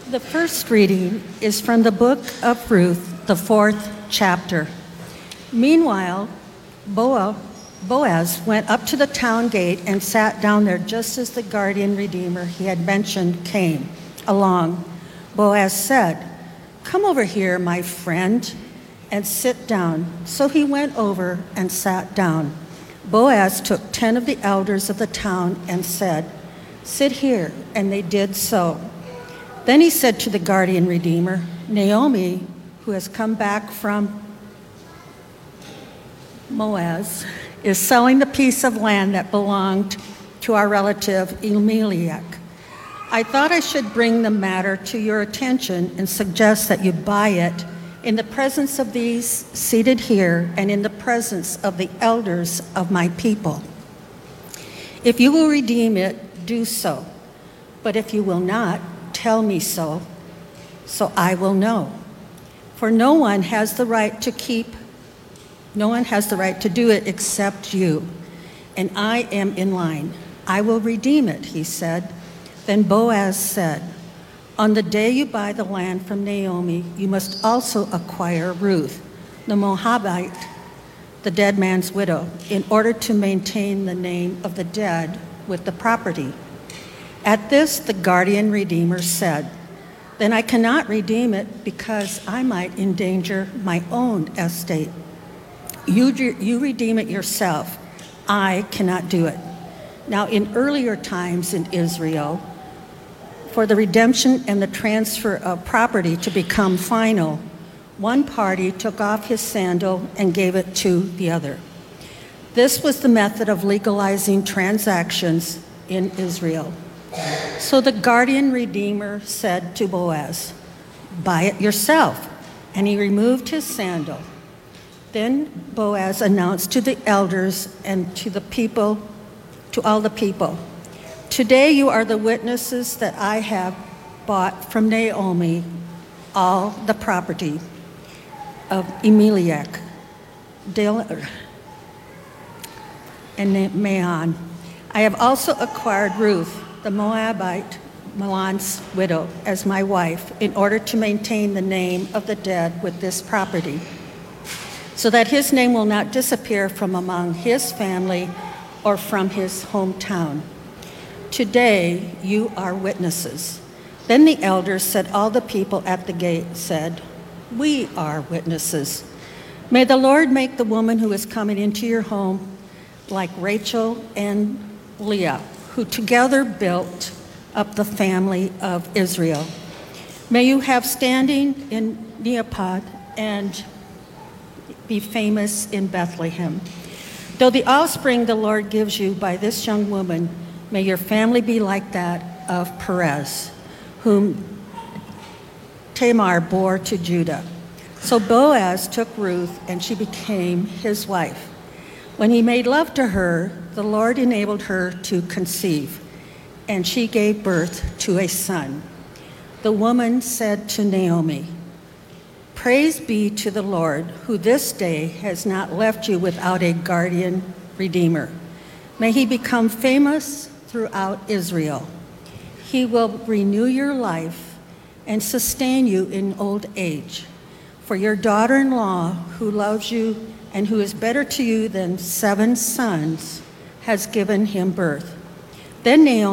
The first reading is from the book of Ruth, the 4th chapter. Meanwhile, Boaz went up to the town gate and sat down there just as the guardian redeemer he had mentioned came along. Boaz said, "Come over here, my friend, and sit down." So he went over and sat down. Boaz took 10 of the elders of the town and said, "Sit here," and they did so. Then he said to the guardian redeemer, "Naomi, who has come back from Moab, is selling the piece of land that belonged to our relative Elimelech. I thought I should bring the matter to your attention and suggest that you buy it in the presence of these seated here and in the presence of the elders of my people. If you will redeem it, do so. But if you will not, tell me so I will know. For no one has the right to do it except you, and I am in line. I will redeem it," he said. Then Boaz said, "On the day you buy the land from Naomi, you must also acquire Ruth, the Moabite, the dead man's widow, in order to maintain the name of the dead with the property." At this, the guardian redeemer said, "Then I cannot redeem it because I might endanger my own estate. You redeem it yourself. I cannot do it." Now, in earlier times in Israel, for the redemption and the transfer of property to become final, one party took off his sandal and gave it to the other. This was the method of legalizing transactions in Israel. So the guardian redeemer said to Boaz, "Buy it yourself," and he removed his sandal. Then Boaz announced to the elders and to all the people, "Today you are the witnesses that I have bought from Naomi all the property of Elimelech and Maon. I have also acquired Ruth, the Moabite, Mahlon's widow, as my wife, in order to maintain the name of the dead with this property, so that his name will not disappear from among his family or from his hometown. Today you are witnesses." Then the elders said, all the people at the gate said, "We are witnesses. May the Lord make the woman who is coming into your home like Rachel and Leah, who together built up the family of Israel. May you have standing in Neapad and be famous in Bethlehem. Though the offspring the Lord gives you by this young woman, may your family be like that of Perez, whom Tamar bore to Judah." So Boaz took Ruth, and she became his wife. When he made love to her, the Lord enabled her to conceive, and she gave birth to a son. The woman said to Naomi, "Praise be to the Lord, who this day has not left you without a guardian redeemer. May he become famous throughout Israel. He will renew your life and sustain you in old age. For your daughter-in-law, who loves you and who is better to you than 7 sons, has given him birth." Then Naomi